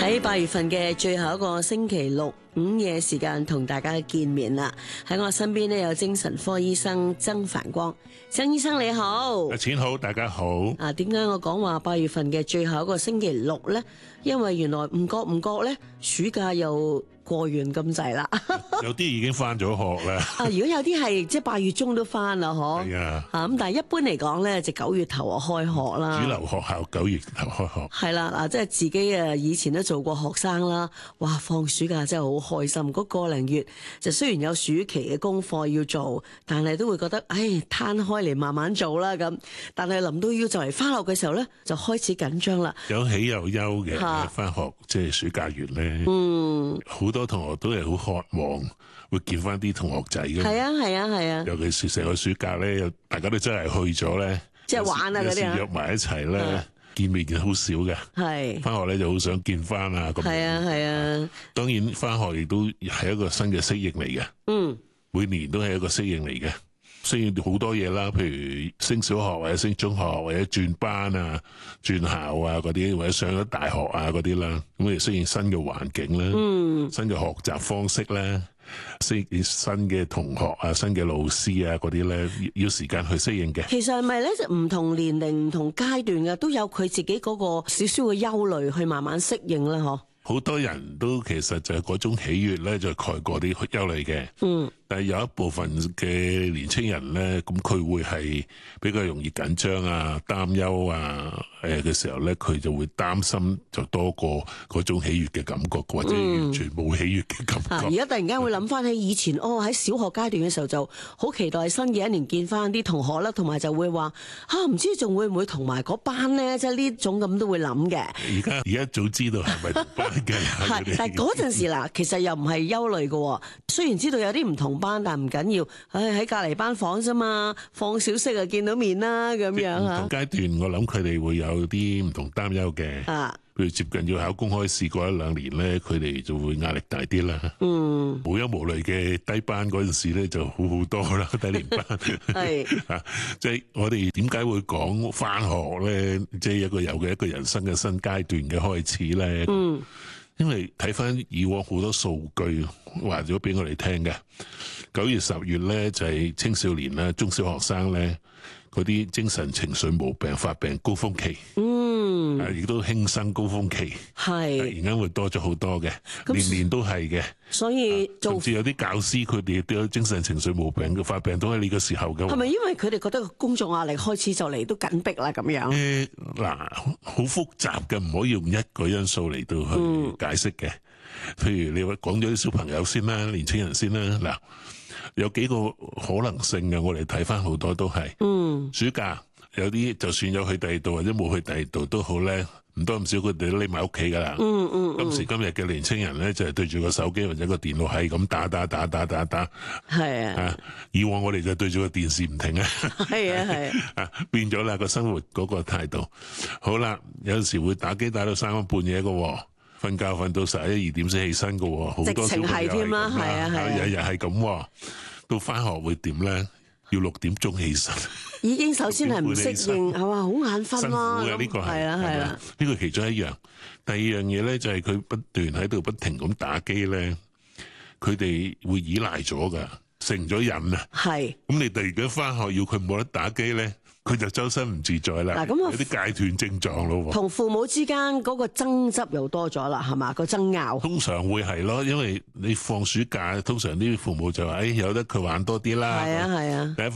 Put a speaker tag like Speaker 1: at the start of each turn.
Speaker 1: 喺8月份嘅最後一個星期六午夜時間同大家見面啦。喺我身邊呢，有精神科醫生曾繁光。曾醫生你好。
Speaker 2: 阿錢好，大家好。
Speaker 1: 點解我講話8月份嘅最後一個星期六呢？因為原來唔覺呢，暑假又過完咁滯啦。
Speaker 2: 有啲已經翻咗學啦。
Speaker 1: 如果有啲係即係8月中都翻啦，嗬。
Speaker 2: 係啊。
Speaker 1: 咁但係一般嚟講咧，就9月頭就開學啦。
Speaker 2: 主流學校9月頭開學。係
Speaker 1: 啦，嗱，即係自己以前都做過學生啦，哇，放暑假真係好開心。嗰個零月就雖然有暑期嘅功課要做，但係都會覺得，攤開嚟慢慢做啦咁。但係臨到要就嚟翻學嘅時候咧，就開始緊張啦。
Speaker 2: 有喜有憂嘅。翻學即係暑假月咧，好多同學都係好渴望會見翻啲同學仔嘅。係啊。尤其是成個暑假咧，大家都真係去咗咧，
Speaker 1: 即係玩啊嗰啲
Speaker 2: 約埋一齊咧，見面好少嘅。係翻學咧就好想見翻啊。咁係啊。當然翻學亦都係一個新嘅適應嚟嘅。每年都係一個適應嚟嘅。適應好多嘢啦，譬如升小學或者升中學或者轉班啊、轉校啊嗰啲，或者上咗大學啊嗰啲啦，咁你適應新嘅環境啦，新嘅學習方式啦，適應新嘅同學啊、新嘅老師啊嗰啲咧，要時間去適應嘅。其實係咪咧？就唔同年齡、唔同階段嘅都有佢自己嗰個少少嘅憂慮，去慢慢適應啦，嗬。好多人都其實就係嗰種喜悅咧，就蓋過啲憂慮嘅。但係有一部分嘅年青人咧，咁佢會係比較容易緊張啊、擔憂啊嘅時候咧，佢就會擔心就多過嗰種喜悅嘅感覺，或者完全冇喜悅嘅感覺。而家突然間會諗翻起以前，喺小學階段嘅時候就好期待新嘅一年見翻啲同學啦，同埋就會話唔知仲會唔會同埋嗰班咧，即係呢種咁都會諗嘅。而家早知道係咪同班嘅？係，但係嗰陣時嗱，其實又唔係憂慮嘅。雖然知道有啲唔同班，但唔緊要。喺隔離班房啫嘛，放小息啊，見到面啦咁樣啊。唔同階段，我諗佢哋會有啲唔同擔憂嘅。譬如接近要考公開試嗰1-2年咧，佢哋就會壓力大啲啦。無憂無慮嘅低班嗰陣時咧，就好好多啦。低年班係即係我哋點解會講返學咧？即係一個人生嘅新階段嘅開始咧。因為睇翻以往好多數據話咗俾我哋聽嘅，9月10月咧就係青少年啦、中小學生咧嗰啲精神情緒毛病發病高峰期，亦都輕生高峰期，係突然間會多咗好多嘅，年年都係嘅。所以甚至有啲教師佢哋都有精神情緒毛病嘅發病都喺呢個時候嘅。係咪因為佢哋覺得工作壓力開始就嚟都緊迫啦咁樣？好複雜嘅，唔可以用一個因素嚟到去解釋嘅。譬如你話講咗啲小朋友先啦，年青人先啦，嗱，有幾個可能性嘅，我哋睇翻好多都係，暑假有啲就算有去第二度或者冇去第二度都好咧，唔多唔少佢哋都匿埋屋企噶啦。今時今日嘅年青人咧就係對住個手機或者個電腦係咁打。係啊，以往我哋就對住個電視唔停啊。係啊，變咗啦個生活嗰個態度。好啦，有陣時會打機打到3更半夜噶。瞓覺瞓到11、12點先起身嘅，好多小朋友係咁啦，日日係咁，到翻學會點咧？要6點鐘起身，已經首先係唔適應，係嘛，好眼瞓啦。辛苦嘅呢個係啦，呢個其中一樣。第二樣嘢咧就係佢不斷喺度不停咁打機咧，佢哋會依賴咗噶，成咗癮啊。係，咁你突然間翻學要佢冇得打機咧？佢就周身唔自在啦，有啲戒斷症狀咯。同父母之間嗰個爭執又多咗啦，係嘛，個爭拗。通常會係咯，因為你放暑假，通常啲父母就話，有得佢玩多啲啦。係啊。